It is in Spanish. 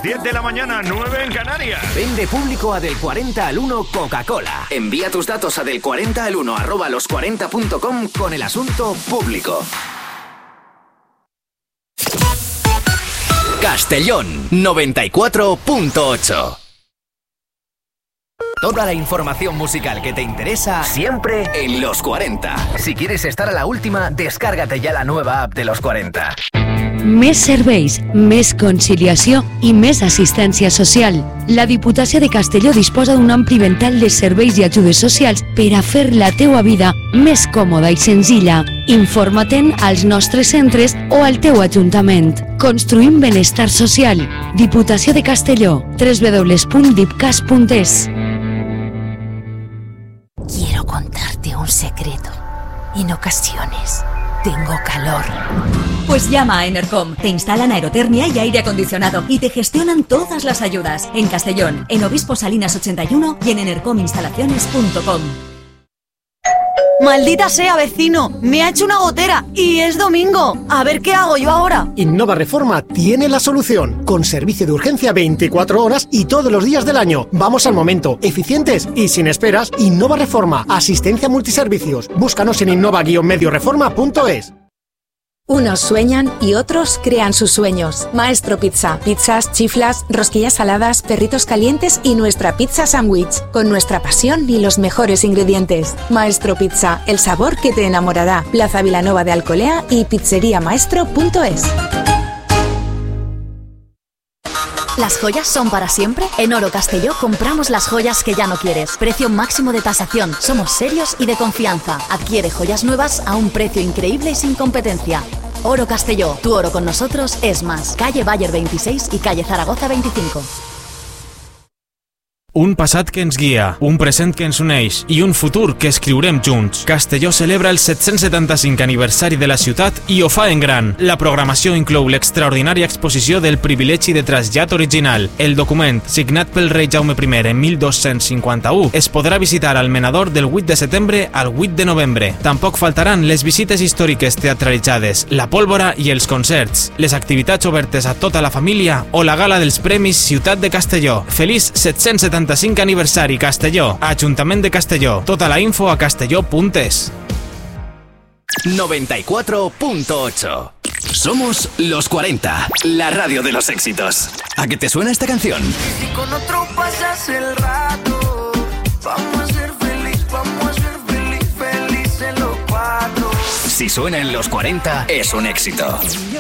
10 de la mañana, 9 en Canarias. Vende público a Del 40 al 1 Coca-Cola. Envía tus datos a del40al1@los40.com con el asunto público. Castellón 94.8. Toda la información musical que te interesa siempre en Los 40. Si quieres estar a la última, descárgate ya la nueva app de Los 40. Més serveis, més conciliació i més assistència social. La Diputació de Castelló disposa d'un ampli ventall de serveis i ajudes socials per a fer la teua vida més còmoda i senzilla. Informa-te'n als nostres centres o al teu ajuntament. Construïm benestar social. Diputació de Castelló. www.dipcas.es. Quiero contarte un secreto. En ocasiones tengo calor. Pues llama a Enercom. Te instalan aerotermia y aire acondicionado y te gestionan todas las ayudas. En Castellón, en Obispo Salinas 81 y en enercominstalaciones.com. Maldita sea, vecino, me ha hecho una gotera y es domingo. A ver qué hago yo ahora. Innova Reforma tiene la solución, con servicio de urgencia 24 horas y todos los días del año. Vamos al momento, eficientes y sin esperas. Innova Reforma, asistencia multiservicios. Búscanos en innova-medioreforma.es. Unos sueñan y otros crean sus sueños. Maestro Pizza. Pizzas, chiflas, rosquillas saladas, perritos calientes y nuestra pizza sándwich. Con nuestra pasión y los mejores ingredientes. Maestro Pizza. El sabor que te enamorará. Plaza Vilanova de Alcolea y pizzeriamaestro.es. ¿Las joyas son para siempre? En Oro Castelló compramos las joyas que ya no quieres. Precio máximo de tasación. Somos serios y de confianza. Adquiere joyas nuevas a un precio increíble y sin competencia. Oro Castelló. Tu oro con nosotros es más. Calle Bayer 26 y calle Zaragoza 25. Un passat que ens guia, un present que ens uneix i un futur que escriurem junts. Castelló celebra el 775 aniversari de la ciutat i ho fa en gran. La programació inclou l'extraordinària exposició del privilegi de trasllat original. El document, signat pel rei Jaume I en 1251, es podrà visitar al menador del 8 de setembre al 8 de novembre. Tampoc faltaran les visites històriques teatralitzades, la pólvora i els concerts, les activitats obertes a tota la família o la gala dels Premis Ciutat de Castelló. Feliç 775 aniversari Castelló, Ajuntament de Castelló. Tota la info a castelló.es. 94.8. Somos Los 40, la radio de los éxitos. ¿A qué te suena esta canción? Si con otro pasas el rato, vamos a ser felices los cuatro. Si suena en Los 40, es un éxito.